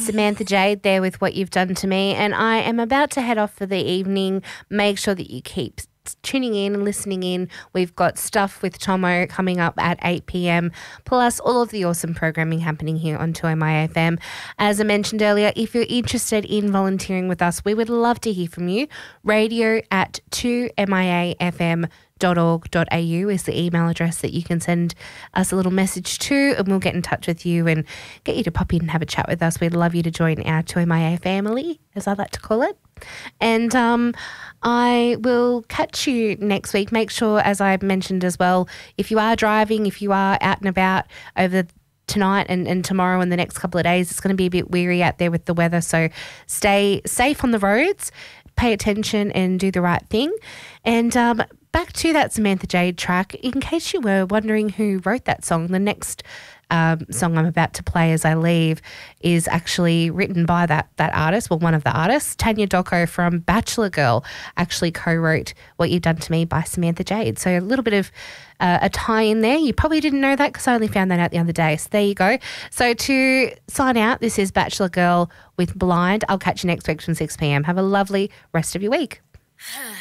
Samantha Jade there with What You've Done to Me, and I am about to head off for the evening. Make sure that you keep tuning in and listening in. We've got Stuff with Tomo coming up at 8 p.m, plus all of the awesome programming happening here on 2MIFM. As I mentioned earlier, if you're interested in volunteering with us, we would love to hear from you. radio@2miafm.org.au is the email address that you can send us a little message to, and we'll get in touch with you and get you to pop in and have a chat with us. We'd love you to join our 2MIA family, as I like to call it. And I will catch you next week. Make sure, as I mentioned as well, if you are driving, if you are out and about over tonight and tomorrow and the next couple of days, it's going to be a bit weary out there with the weather. So stay safe on the roads, pay attention and do the right thing. And back to that Samantha Jade track, in case you were wondering who wrote that song, the next song I'm about to play as I leave is actually written by that artist, well, one of the artists. Tanya Doko from Bachelor Girl actually co-wrote What You've Done to Me by Samantha Jade. So a little bit of a tie in there. You probably didn't know that because I only found that out the other day. So there you go. So to sign out, this is Bachelor Girl with Blind. I'll catch you next week from 6 p.m. Have a lovely rest of your week.